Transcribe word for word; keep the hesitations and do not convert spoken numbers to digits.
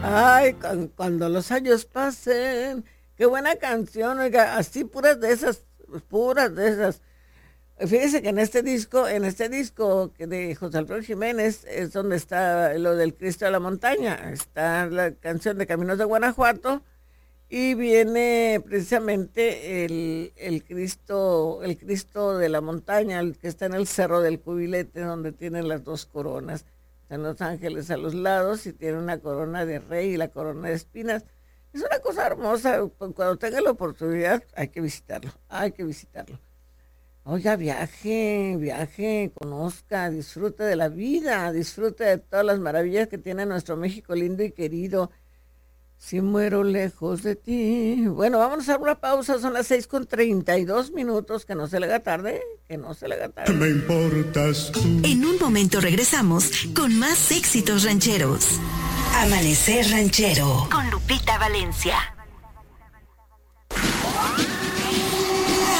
Ay, cu- cuando los años pasen. Qué buena canción, oiga, así puras de esas, puras de esas. Fíjese que en este disco, en este disco que de José Alfredo Jiménez es donde está lo del Cristo de la Montaña. Está la canción de Caminos de Guanajuato y viene precisamente el, el Cristo, el Cristo de la Montaña, el que está en el Cerro del Cubilete, donde tiene las dos coronas. Están los ángeles a los lados y tiene una corona de rey y la corona de espinas. Es una cosa hermosa. Cuando tenga la oportunidad hay que visitarlo, hay que visitarlo. Oiga, viaje, viaje, conozca, disfrute de la vida, disfrute de todas las maravillas que tiene nuestro México lindo y querido. Si muero lejos de ti. Bueno, vamos a dar una pausa, son las seis con treinta y dos minutos, que no se le haga tarde, que no se le haga tarde. Me importas tú. En un momento regresamos con más éxitos rancheros. Amanecer Ranchero con Lupita Valencia.